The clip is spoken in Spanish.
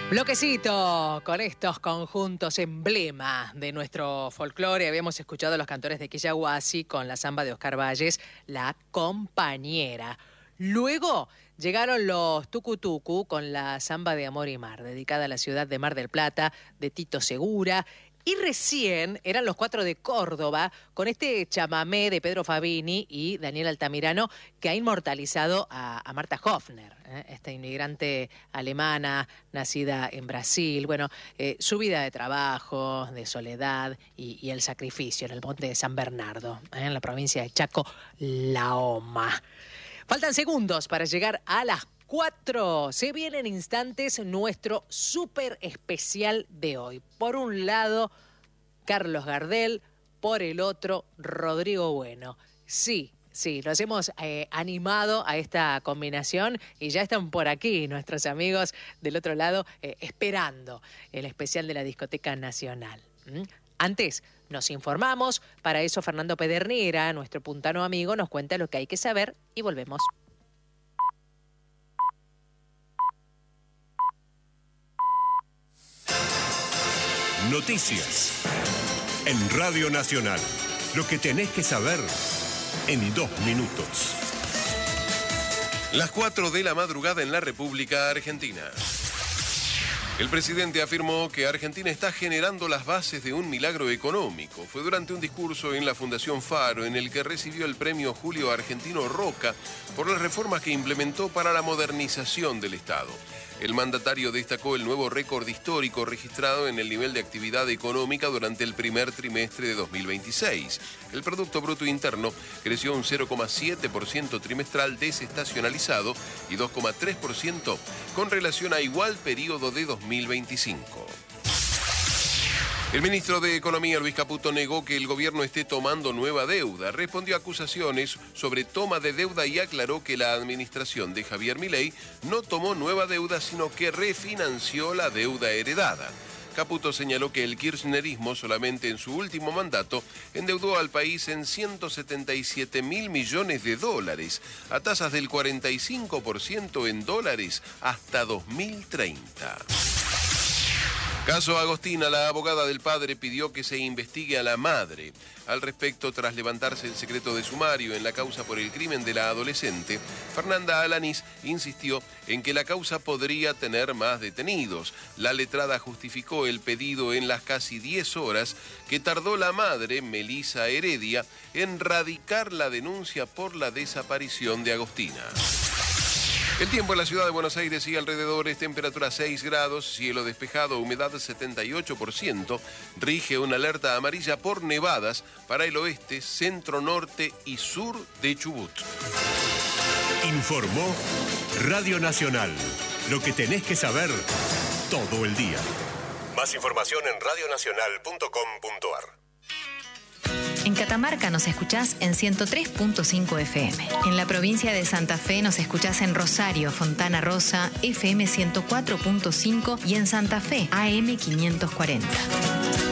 Bloquecito con estos conjuntos emblema de nuestro folclore. Habíamos escuchado a los cantores de Quillahuasi con la samba de Oscar Valles, La Compañera. Luego llegaron los Tucutucu con la samba de Amor y Mar, dedicada a la ciudad de Mar del Plata, de Tito Segura. Y recién eran los Cuatro de Córdoba con este chamamé de Pedro Fabini y Daniel Altamirano, que ha inmortalizado a Marta Hofner, esta inmigrante alemana nacida en Brasil. Bueno, su vida de trabajo, de soledad y el sacrificio en el monte de San Bernardo, en la provincia de Chaco, La Oma. Faltan segundos para llegar a las 4. Se viene en instantes nuestro súper especial de hoy. Por un lado, Carlos Gardel, por el otro, Rodrigo Bueno. Sí, nos hemos animado a esta combinación y ya están por aquí nuestros amigos del otro lado esperando el especial de la Discoteca Nacional. Antes, nos informamos. Para eso, Fernando Pedernera, nuestro puntano amigo, nos cuenta lo que hay que saber y volvemos. Noticias en Radio Nacional. Lo que tenés que saber en 2 minutos. Las 4 de la madrugada en la República Argentina. El presidente afirmó que Argentina está generando las bases de un milagro económico. Fue durante un discurso en la Fundación Faro en el que recibió el premio Julio Argentino Roca por las reformas que implementó para la modernización del Estado. El mandatario destacó el nuevo récord histórico registrado en el nivel de actividad económica durante el primer trimestre de 2026. El Producto Bruto Interno creció un 0,7% trimestral desestacionalizado y 2,3% con relación a igual periodo de 2025. El ministro de Economía, Luis Caputo, negó que el gobierno esté tomando nueva deuda. Respondió a acusaciones sobre toma de deuda y aclaró que la administración de Javier Milei no tomó nueva deuda, sino que refinanció la deuda heredada. Caputo señaló que el kirchnerismo solamente en su último mandato endeudó al país en 177.000 millones de dólares, a tasas del 45% en dólares hasta 2030. Caso Agostina, la abogada del padre pidió que se investigue a la madre. Al respecto, tras levantarse el secreto de sumario en la causa por el crimen de la adolescente, Fernanda Alanís insistió en que la causa podría tener más detenidos. La letrada justificó el pedido en las casi 10 horas que tardó la madre, Melisa Heredia, en radicar la denuncia por la desaparición de Agostina. El tiempo en la ciudad de Buenos Aires y alrededores, temperatura 6 grados, cielo despejado, humedad 78%, rige una alerta amarilla por nevadas para el oeste, centro, norte y sur de Chubut. Informó Radio Nacional. Lo que tenés que saber todo el día. Más información en radionacional.com.ar. En Catamarca nos escuchás en 103.5 FM. En la provincia de Santa Fe nos escuchás en Rosario, Fontana Rosa, FM 104.5 y en Santa Fe, AM 540.